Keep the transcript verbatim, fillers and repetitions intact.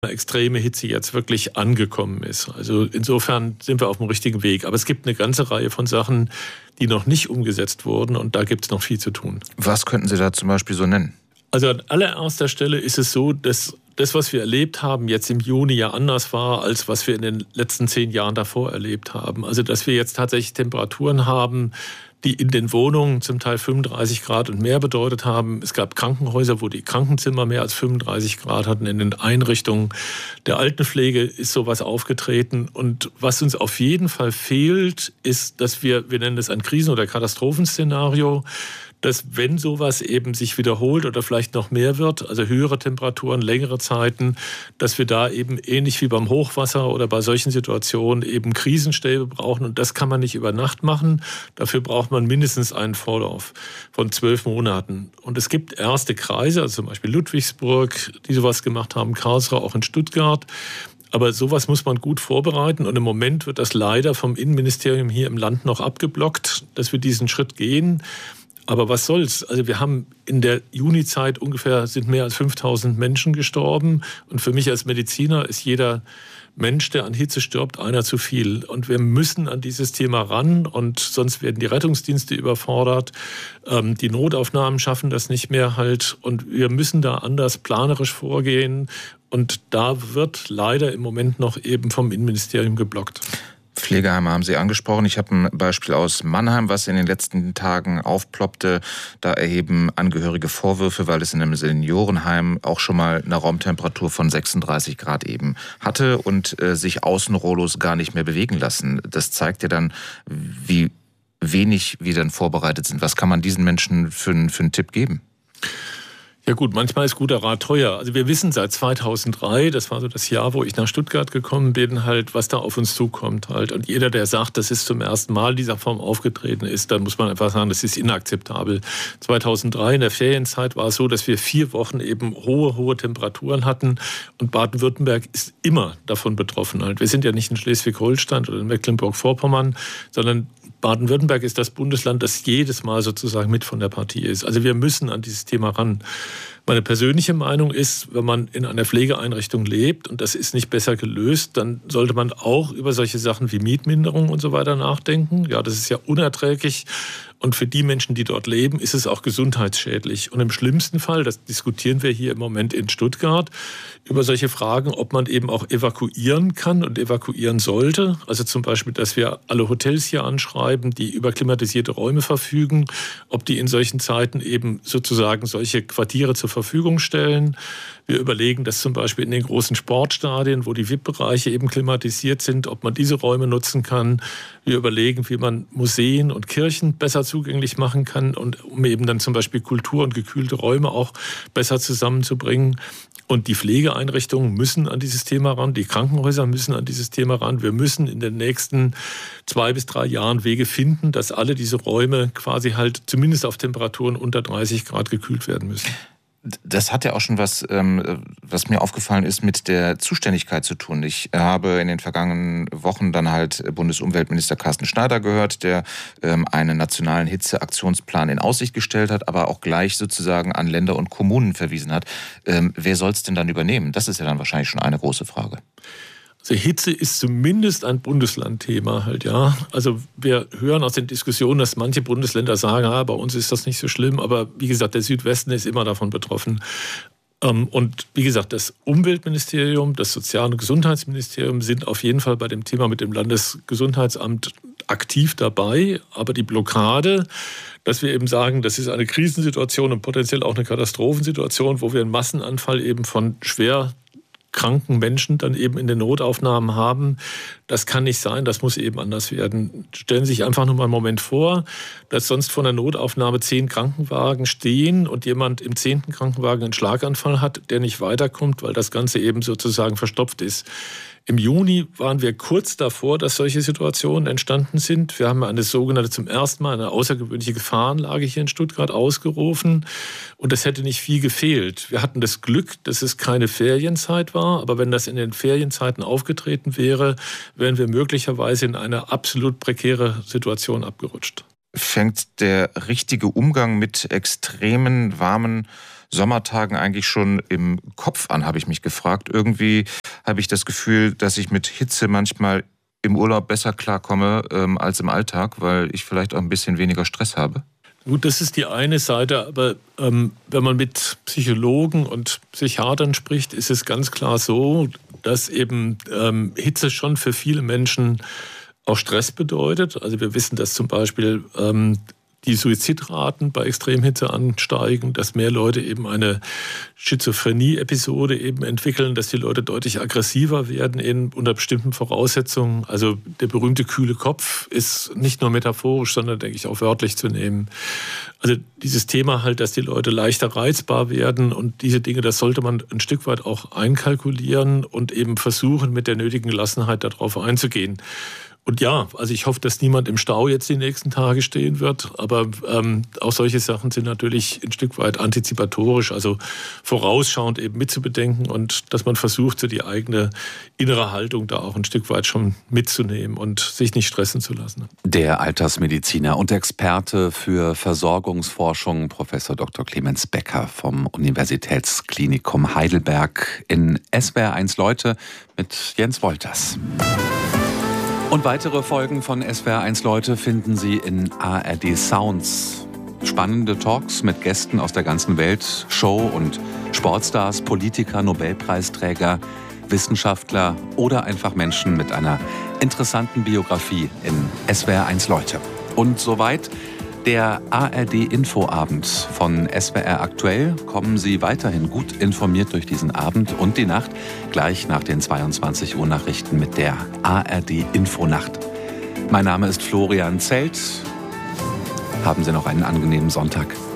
extreme Hitze jetzt wirklich angekommen ist. Also insofern sind wir auf dem richtigen Weg. Aber es gibt eine ganze Reihe von Sachen, die noch nicht umgesetzt wurden und da gibt es noch viel zu tun. Was könnten Sie da zum Beispiel so nennen? Also an allererster Stelle ist es so, dass das, was wir erlebt haben, jetzt im Juni ja anders war, als was wir in den letzten zehn Jahren davor erlebt haben. Also dass wir jetzt tatsächlich Temperaturen haben, die in den Wohnungen zum Teil fünfunddreißig Grad und mehr bedeutet haben. Es gab Krankenhäuser, wo die Krankenzimmer mehr als fünfunddreißig Grad hatten. In den Einrichtungen der Altenpflege ist sowas aufgetreten. Und was uns auf jeden Fall fehlt, ist, dass wir, wir nennen es ein Krisen- oder Katastrophenszenario, dass wenn sowas eben sich wiederholt oder vielleicht noch mehr wird, also höhere Temperaturen, längere Zeiten, dass wir da eben ähnlich wie beim Hochwasser oder bei solchen Situationen eben Krisenstäbe brauchen. Und das kann man nicht über Nacht machen. Dafür braucht man mindestens einen Vorlauf von zwölf Monaten. Und es gibt erste Kreise, also zum Beispiel Ludwigsburg, die sowas gemacht haben, Karlsruhe, auch in Stuttgart. Aber sowas muss man gut vorbereiten und im Moment wird das leider vom Innenministerium hier im Land noch abgeblockt, dass wir diesen Schritt gehen. Aber was soll's? Also wir haben in der Junizeit ungefähr sind mehr als fünftausend Menschen gestorben. Und für mich als Mediziner ist jeder Mensch, der an Hitze stirbt, einer zu viel. Und wir müssen an dieses Thema ran und sonst werden die Rettungsdienste überfordert. Ähm, die Notaufnahmen schaffen das nicht mehr halt. Und wir müssen da anders planerisch vorgehen. Und da wird leider im Moment noch eben vom Innenministerium geblockt. Pflegeheime haben Sie angesprochen. Ich habe ein Beispiel aus Mannheim, was in den letzten Tagen aufploppte. Da erheben Angehörige Vorwürfe, weil es in einem Seniorenheim auch schon mal eine Raumtemperatur von sechsunddreißig Grad eben hatte und äh, sich Außenrollos gar nicht mehr bewegen lassen. Das zeigt ja dann, wie wenig wir dann vorbereitet sind. Was kann man diesen Menschen für, für einen Tipp geben? Ja gut, manchmal ist guter Rat teuer. Also wir wissen seit zweitausenddrei, das war so das Jahr, wo ich nach Stuttgart gekommen bin, halt, was da auf uns zukommt halt. Und jeder, der sagt, dass es zum ersten Mal in dieser Form aufgetreten ist, dann muss man einfach sagen, das ist inakzeptabel. zweitausenddrei in der Ferienzeit war es so, dass wir vier Wochen eben hohe, hohe Temperaturen hatten und Baden-Württemberg ist immer davon betroffen halt. Wir sind ja nicht in Schleswig-Holstein oder in Mecklenburg-Vorpommern, sondern Baden-Württemberg ist das Bundesland, das jedes Mal sozusagen mit von der Partie ist. Also wir müssen an dieses Thema ran. Meine persönliche Meinung ist, wenn man in einer Pflegeeinrichtung lebt und das ist nicht besser gelöst, dann sollte man auch über solche Sachen wie Mietminderung und so weiter nachdenken. Ja, das ist ja unerträglich. Und für die Menschen, die dort leben, ist es auch gesundheitsschädlich. Und im schlimmsten Fall, das diskutieren wir hier im Moment in Stuttgart, über solche Fragen, ob man eben auch evakuieren kann und evakuieren sollte. Also zum Beispiel, dass wir alle Hotels hier anschreiben, die über klimatisierte Räume verfügen, ob die in solchen Zeiten eben sozusagen solche Quartiere zur Verfügung stellen. Wir überlegen, dass zum Beispiel in den großen Sportstadien, wo die V I P-Bereiche eben klimatisiert sind, ob man diese Räume nutzen kann. Wir überlegen, wie man Museen und Kirchen besser zugänglich machen kann und um eben dann zum Beispiel Kultur und gekühlte Räume auch besser zusammenzubringen. Und die Pflegeeinrichtungen müssen an dieses Thema ran, die Krankenhäuser müssen an dieses Thema ran. Wir müssen in den nächsten zwei bis drei Jahren Wege finden, dass alle diese Räume quasi halt zumindest auf Temperaturen unter dreißig Grad gekühlt werden müssen. Das hat ja auch schon was, was mir aufgefallen ist, mit der Zuständigkeit zu tun. Ich habe in den vergangenen Wochen dann halt Bundesumweltminister Carsten Schneider gehört, der einen nationalen Hitzeaktionsplan in Aussicht gestellt hat, aber auch gleich sozusagen an Länder und Kommunen verwiesen hat. Wer soll es denn dann übernehmen? Das ist ja dann wahrscheinlich schon eine große Frage. Also Hitze ist zumindest ein Bundeslandthema halt, ja. Also wir hören aus den Diskussionen, dass manche Bundesländer sagen, ah, bei uns ist das nicht so schlimm, aber wie gesagt, der Südwesten ist immer davon betroffen. Und wie gesagt, das Umweltministerium, das Sozial- und Gesundheitsministerium sind auf jeden Fall bei dem Thema mit dem Landesgesundheitsamt aktiv dabei, aber die Blockade, dass wir eben sagen, das ist eine Krisensituation und potenziell auch eine Katastrophensituation, wo wir einen Massenanfall eben von schwer kranken Menschen dann eben in den Notaufnahmen haben. Das kann nicht sein, das muss eben anders werden. Stellen Sie sich einfach nur mal einen Moment vor, dass sonst von der Notaufnahme zehn Krankenwagen stehen und jemand im zehnten Krankenwagen einen Schlaganfall hat, der nicht weiterkommt, weil das Ganze eben sozusagen verstopft ist. Im Juni waren wir kurz davor, dass solche Situationen entstanden sind. Wir haben eine sogenannte, zum ersten Mal eine außergewöhnliche Gefahrenlage hier in Stuttgart ausgerufen. Und es hätte nicht viel gefehlt. Wir hatten das Glück, dass es keine Ferienzeit war. Aber wenn das in den Ferienzeiten aufgetreten wäre, wären wir möglicherweise in eine absolut prekäre Situation abgerutscht. Fängt der richtige Umgang mit extremen, warmen Sommertagen eigentlich schon im Kopf an, habe ich mich gefragt. Irgendwie habe ich das Gefühl, dass ich mit Hitze manchmal im Urlaub besser klarkomme ähm, als im Alltag, weil ich vielleicht auch ein bisschen weniger Stress habe. Gut, das ist die eine Seite, aber ähm, wenn man mit Psychologen und Psychiatern spricht, ist es ganz klar so, dass eben ähm, Hitze schon für viele Menschen auch Stress bedeutet. Also wir wissen, dass zum Beispiel ähm, die Suizidraten bei Extremhitze ansteigen, dass mehr Leute eben eine Schizophrenie-Episode eben entwickeln, dass die Leute deutlich aggressiver werden in, unter bestimmten Voraussetzungen. Also der berühmte kühle Kopf ist nicht nur metaphorisch, sondern, denke ich, auch wörtlich zu nehmen. Also dieses Thema halt, dass die Leute leichter reizbar werden und diese Dinge, das sollte man ein Stück weit auch einkalkulieren und eben versuchen, mit der nötigen Gelassenheit darauf einzugehen. Und ja, also ich hoffe, dass niemand im Stau jetzt die nächsten Tage stehen wird. Aber ähm, auch solche Sachen sind natürlich ein Stück weit antizipatorisch, also vorausschauend eben mitzubedenken und dass man versucht, so die eigene innere Haltung da auch ein Stück weit schon mitzunehmen und sich nicht stressen zu lassen. Der Altersmediziner und Experte für Versorgungsforschung, Professor Doktor Clemens Becker vom Universitätsklinikum Heidelberg in S W R eins Leute mit Jens Wolters. Und weitere Folgen von S W R eins Leute finden Sie in A R D Sounds. Spannende Talks mit Gästen aus der ganzen Welt, Show- und Sportstars, Politiker, Nobelpreisträger, Wissenschaftler oder einfach Menschen mit einer interessanten Biografie in S W R eins Leute. Und soweit der A R D-Infoabend von S W R aktuell. Kommen Sie weiterhin gut informiert durch diesen Abend und die Nacht, gleich nach den zweiundzwanzig Uhr Nachrichten mit der A R D-Infonacht. Mein Name ist Florian Zelt. Haben Sie noch einen angenehmen Sonntag.